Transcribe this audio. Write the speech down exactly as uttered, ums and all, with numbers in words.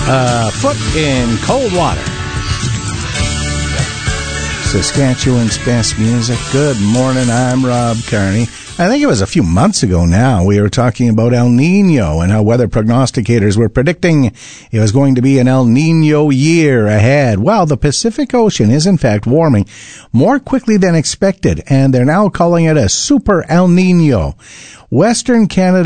Uh, foot in cold water. Saskatchewan's best music. Good morning, I'm Rob Carney. I think it was a few months ago now, we were talking about El Nino and how weather prognosticators were predicting it was going to be an El Nino year ahead. Well, the Pacific Ocean is in fact warming more quickly than expected, and they're now calling it a super El Nino. Western Canada